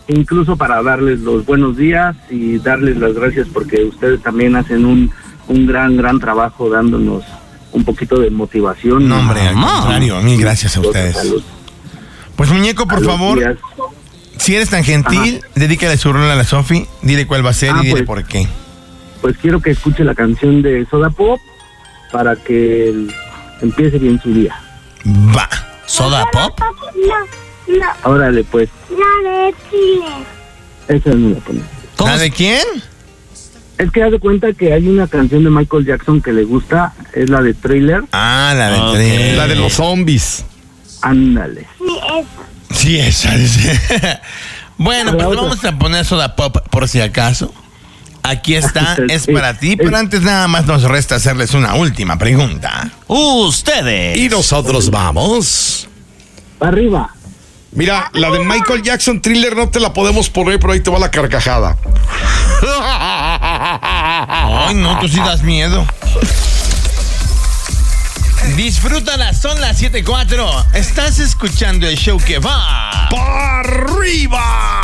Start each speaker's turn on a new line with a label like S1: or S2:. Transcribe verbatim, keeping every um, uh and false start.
S1: incluso para darles los buenos días y darles las gracias porque ustedes también hacen un, un gran, gran trabajo dándonos un poquito de motivación.
S2: No, hombre, al contrario, mil gracias a ustedes.
S1: Salud.
S2: Pues, muñeco, por favor, días. Si eres tan gentil, ajá, dedícale su rol a la Sofi, dile cuál va a ser ah, y dile pues, por qué.
S1: Pues quiero que escuche la canción de Soda Pop para que el, empiece bien su día.
S2: Va. ¿Soda Pop?
S3: No, no.
S1: Órale, pues.
S3: La de Chile.
S1: Esa no la pone.
S2: ¿La de quién?
S1: Es que haz de cuenta que hay una canción de Michael Jackson que le gusta, es la de Thriller.
S2: Ah, la de
S4: okay.
S2: Thriller.
S4: La de los zombies.
S1: Ándale.
S3: Sí, esa.
S2: Sí, esa. esa. Bueno, pues vamos a poner Soda Pop por si acaso. Aquí está, es para ti, pero antes nada más nos resta hacerles una última pregunta.
S4: Ustedes. Y nosotros vamos.
S1: Arriba.
S4: Mira, la de Michael Jackson Thriller no te la podemos poner, pero ahí te va la carcajada.
S2: Ay, no, tú sí das miedo. Disfrútala, son las siete cuatro. Estás escuchando el show que va
S4: ¡para arriba!